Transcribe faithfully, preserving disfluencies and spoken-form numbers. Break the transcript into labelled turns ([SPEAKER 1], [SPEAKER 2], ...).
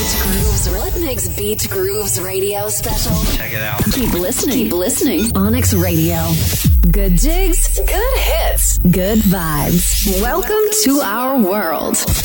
[SPEAKER 1] Beat Grooves. What makes Beat Grooves radio special?
[SPEAKER 2] Check it out.
[SPEAKER 1] Keep listening. Keep listening. Onyx Radio. Good jigs. Good hits. Good vibes. Welcome to our world.